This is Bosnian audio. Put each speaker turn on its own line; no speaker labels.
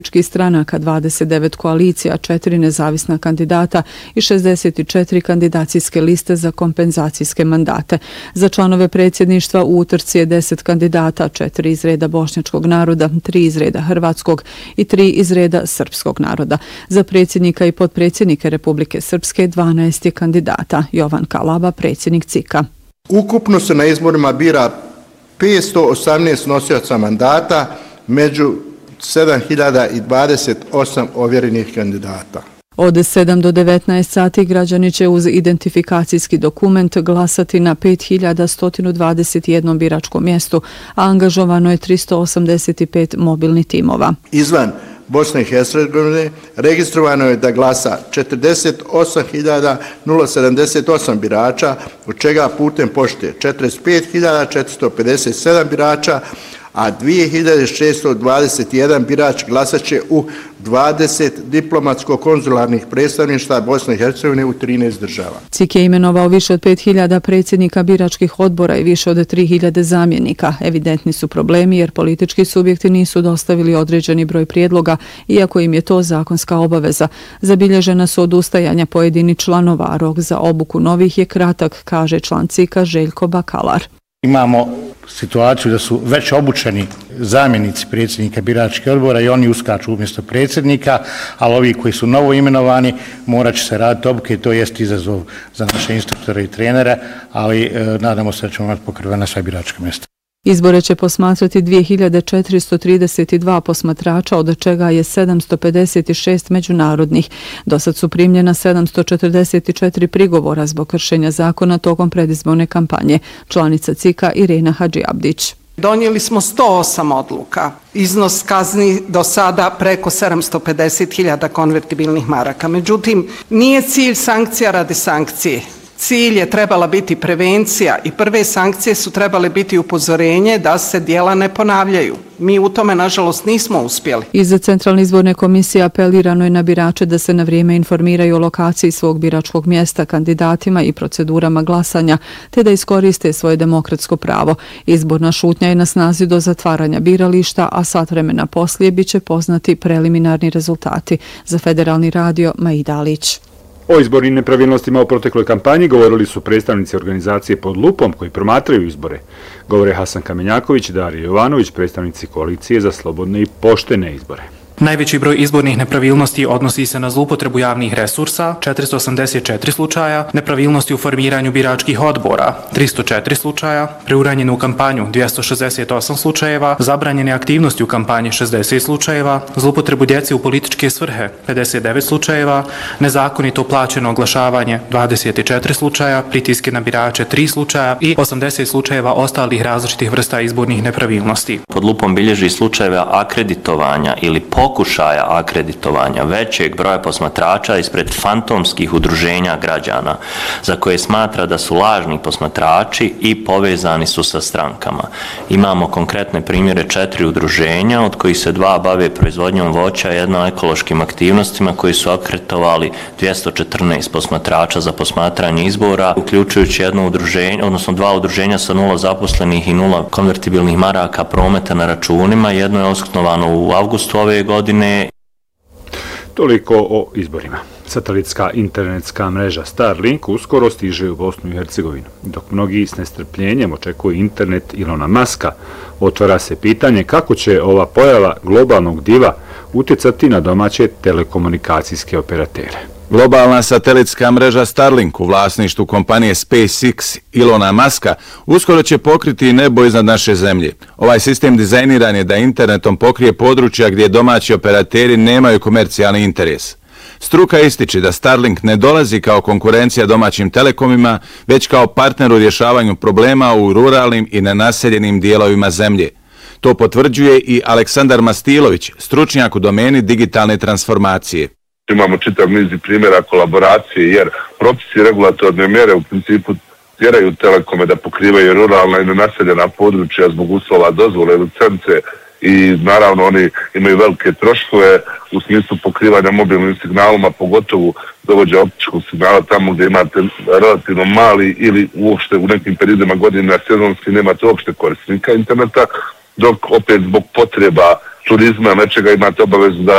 stranaka, 29 koalicija, 4 nezavisna kandidata i 64 kandidacijske liste za kompenzacijske mandate. Za članove predsjedništva u utrci je 10 kandidata, 4 iz reda bošnjačkog naroda, 3 iz reda hrvatskog i 3 iz reda srpskog naroda. Za predsjednika i potpredsjednike Republike Srpske 12 je kandidata. Jovan Kalaba, predsjednik CIK-a.
Ukupno se na izborima bira 518 nosioca mandata među 7028 ovjerenih kandidata.
Od 7 do 19 sati građani će uz identifikacijski dokument glasati na 5121 biračkom mjestu, a angažovano je 385 mobilnih timova.
Izvan Bosne i Hercegovine registrovano je da glasa 48.078 birača, od čega putem pošte 45.457 birača, a 2621 birač glasat će u 20 diplomatsko-konzularnih predstavništva Bosne i Hercegovine u 13 država.
CIK je imenovao više od 5000 predsjednika biračkih odbora i više od 3000 zamjenika. Evidentni su problemi jer politički subjekti nisu dostavili određeni broj prijedloga, iako im je to zakonska obaveza. Zabilježena su odustajanja pojedinih članova, a rok za obuku novih je kratak, kaže član CIK-a Željko Bakalar.
Imamo situaciju da su već obučeni zamjenici predsjednika biračkih odbora i oni uskaču umjesto predsjednika, ali ovi koji su novo imenovani morat će se raditi obuke i to jest izazov za naše instruktore i trenere, ali nadamo se da ćemo imati pokrivena sva biračka mjesta.
Izbore će posmatrati 2432 posmatrača, od čega je 756 međunarodnih. Dosad su primljena 744 prigovora zbog kršenja zakona tokom predizborne kampanje. Članica CIK-a Irena Hadžiabdić.
Donijeli smo 108 odluka. Iznos kazni do sada preko 750.000 konvertibilnih maraka. Međutim, nije cilj sankcija radi sankcije. Cilj je trebala biti prevencija i prve sankcije su trebale biti upozorenje da se djela ne ponavljaju. Mi u tome, nažalost, nismo uspjeli.
Iz Centralne izborne komisije apelirano je na birače da se na vrijeme informiraju o lokaciji svog biračkog mjesta, kandidatima i procedurama glasanja, te da iskoriste svoje demokratsko pravo. Izborna šutnja je na snazi do zatvaranja birališta, a sat vremena poslije biće poznati preliminarni rezultati. Za Federalni radio, Maida Alić.
O izbornim nepravilnostima u protekloj kampanji govorili su predstavnici organizacije Pod lupom koji promatraju izbore. Govore Hasan Kamenjaković i Darija Jovanović, predstavnici koalicije za slobodne i poštene izbore.
Najveći broj izbornih nepravilnosti odnosi se na zloupotrebu javnih resursa, 484 slučaja, nepravilnosti u formiranju biračkih odbora, 304 slučaja, preuranjenu kampanju, 268 slučajeva, zabranjene aktivnosti u kampanji, 60 slučajeva, zloupotrebu djece u političke svrhe, 59 slučajeva, nezakonito plaćeno oglašavanje, 24 slučaja, pritiske na birače, 3 slučaja i 80 slučajeva ostalih različitih vrsta izbornih nepravilnosti.
Pod lupom bilježi slučajeve akreditovanja ili pokušaja akreditovanja većeg broja posmatrača ispred fantomskih udruženja građana za koje smatra da su lažni posmatrači i povezani su sa strankama. Imamo konkretne primjere 4 udruženja, od kojih se 2 bave proizvodnjom voća, jedno ekološkim aktivnostima koji su akreditovali 214 posmatrača za posmatranje izbora, uključujući jedno udruženje, odnosno 2 udruženja sa 0 zaposlenih i 0 konvertibilnih maraka prometa na računima. Jedno je osnovano u avgustu ove godine.
Toliko o izborima. Satelitska internetska mreža Starlink uskoro stiže u Bosnu i Hercegovinu. Dok mnogi s nestrpljenjem očekuju internet Ilona Muska, otvara se pitanje kako će ova pojava globalnog diva utjecati na domaće telekomunikacijske operatere.
Globalna satelitska mreža Starlink u vlasništvu kompanije SpaceX Ilona Muska uskoro će pokriti nebo iznad naše zemlje. Ovaj sistem dizajniran je da internetom pokrije područja gdje domaći operateri nemaju komercijalni interes. Struka ističe da Starlink ne dolazi kao konkurencija domaćim telekomima, već kao partner u rješavanju problema u ruralnim i nenaseljenim dijelovima zemlje. To potvrđuje i Aleksandar Mastilović, stručnjak u domeni digitalne transformacije.
Imamo čitav niz primjera kolaboracije jer propisi i regulatorne mjere u principu tjeraju telekome da pokrivaju ruralna i nenaseljena područja zbog uslova dozvole, licence i naravno oni imaju velike troškove u smislu pokrivanja mobilnim signalima, pogotovo dovođa optičkog signala tamo gdje imate relativno mali ili uopšte u nekim periodima godine sezonski nemate uopšte korisnika interneta, dok opet zbog potreba turizma nečega imate obavezu da